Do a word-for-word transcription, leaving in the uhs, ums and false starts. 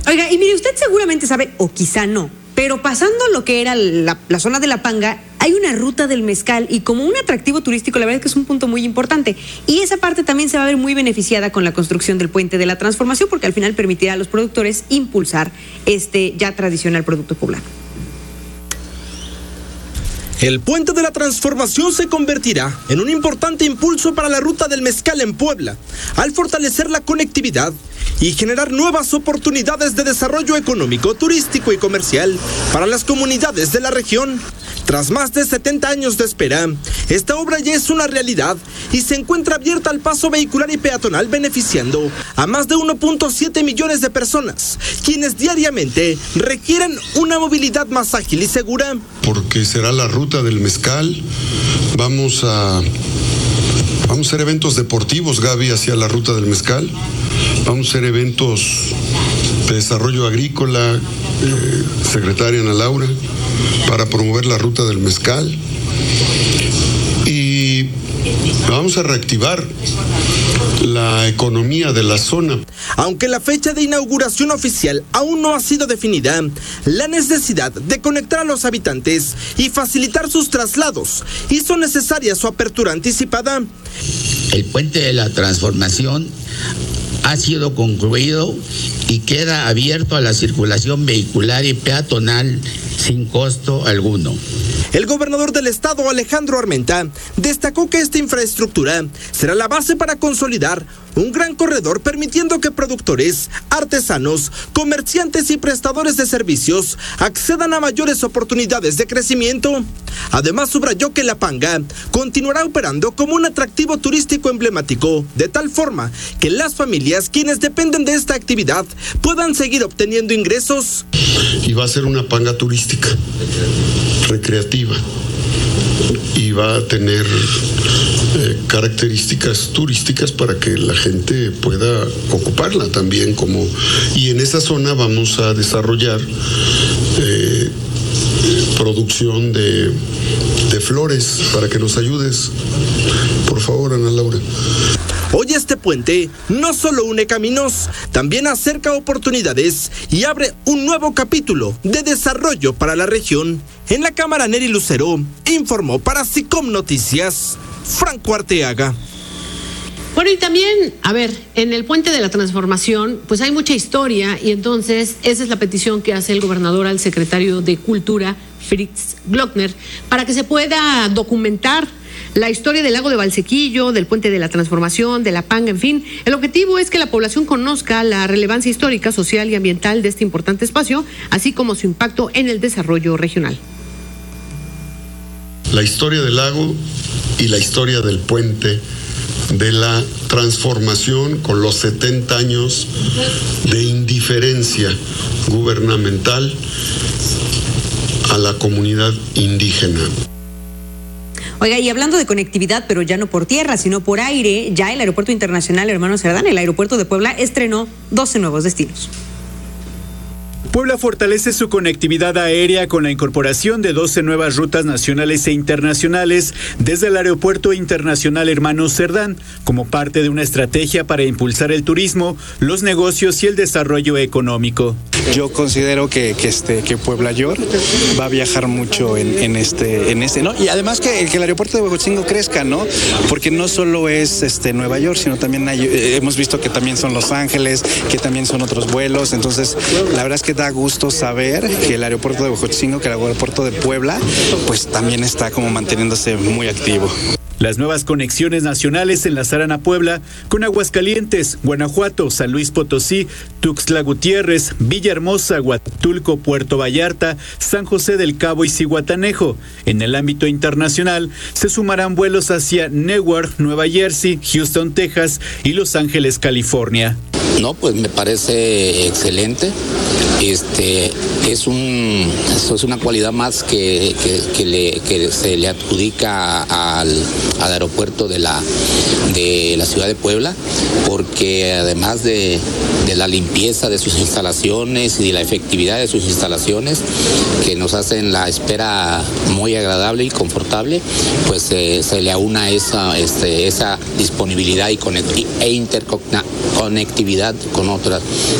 Oiga, y mire, usted seguramente sabe, o quizá no, pero pasando lo que era la, la zona de La Panga, hay una ruta del mezcal y como un atractivo turístico, la verdad es que es un punto muy importante. Y esa parte también se va a ver muy beneficiada con la construcción del Puente de la Transformación, porque al final permitirá a los productores impulsar este ya tradicional producto poblano. El Puente de la Transformación se convertirá en un importante impulso para la ruta del mezcal en Puebla, al fortalecer la conectividad y generar nuevas oportunidades de desarrollo económico, turístico y comercial para las comunidades de la región. Tras más de setenta años de espera, esta obra ya es una realidad y se encuentra abierta al paso vehicular y peatonal, beneficiando a más de uno punto siete millones de personas, quienes diariamente requieren una movilidad más ágil y segura. Porque será la ruta del mezcal, vamos a, vamos a hacer eventos deportivos, Gaby, hacia la ruta del mezcal, vamos a hacer eventos de desarrollo agrícola, eh, secretaria Ana Laura, para promover la ruta del mezcal y vamos a reactivar la economía de la zona. Aunque la fecha de inauguración oficial aún no ha sido definida, la necesidad de conectar a los habitantes y facilitar sus traslados hizo necesaria su apertura anticipada. El Puente de la Transformación ha sido concluido y queda abierto a la circulación vehicular y peatonal sin costo alguno. El gobernador del estado, Alejandro Armenta, destacó que esta infraestructura será la base para consolidar un gran corredor, permitiendo que productores, artesanos, comerciantes y prestadores de servicios accedan a mayores oportunidades de crecimiento. Además, subrayó que La Panga continuará operando como un atractivo turístico emblemático, de tal forma que las familias quienes dependen de esta actividad puedan seguir obteniendo ingresos. Y va a ser una panga turística, recreativa, y va a tener eh, características turísticas para que la gente pueda ocuparla también como, y en esa zona vamos a desarrollar eh, producción de, de flores para que nos ayudes, por favor, Ana Laura. Hoy este puente no solo une caminos, también acerca oportunidades y abre un nuevo capítulo de desarrollo para la región. En la cámara, Neri Lucero informó para SICOM Noticias, Franco Arteaga. Bueno, y también, a ver, en el Puente de la Transformación, pues hay mucha historia y entonces esa es la petición que hace el gobernador al secretario de Cultura, Fritz Glockner, para que se pueda documentar la historia del lago de Valsequillo, del Puente de la Transformación, de La Panga, en fin. El objetivo es que la población conozca la relevancia histórica, social y ambiental de este importante espacio, así como su impacto en el desarrollo regional. La historia del lago y la historia del Puente de la Transformación, con los setenta años de indiferencia gubernamental a la comunidad indígena. Oiga, y hablando de conectividad, pero ya no por tierra, sino por aire, ya el Aeropuerto Internacional Hermano Cerdán, el aeropuerto de Puebla, estrenó doce nuevos destinos. Puebla fortalece su conectividad aérea con la incorporación de doce nuevas rutas nacionales e internacionales desde el Aeropuerto Internacional Hermano Cerdán, como parte de una estrategia para impulsar el turismo, los negocios y el desarrollo económico. Yo considero que, que este que Puebla York va a viajar mucho en, en este en este, ¿no? Y además que, que el aeropuerto de Huejotzingo crezca, ¿no? Porque no solo es este Nueva York, sino también hay, eh, hemos visto que también son Los Ángeles, que también son otros vuelos. Entonces, la verdad es que da gusto saber que el aeropuerto de Huejotzingo, que el aeropuerto de Puebla, pues también está como manteniéndose muy activo. Las nuevas conexiones nacionales enlazarán a Puebla con Aguascalientes, Guanajuato, San Luis Potosí, Tuxtla Gutiérrez, Villahermosa, Huatulco, Puerto Vallarta, San José del Cabo y Zihuatanejo. En el ámbito internacional se sumarán vuelos hacia Newark, Nueva Jersey, Houston, Texas y Los Ángeles, California. No, pues me parece excelente. Este es un eso es una cualidad más que, que, que, le, que se le adjudica al, al aeropuerto de la de la ciudad de Puebla, porque además de, de la limpieza de sus instalaciones y de la efectividad de sus instalaciones, que nos hacen la espera muy agradable y confortable, pues eh, se le aúna esa este, esa disponibilidad y conect- e interconectividad con otras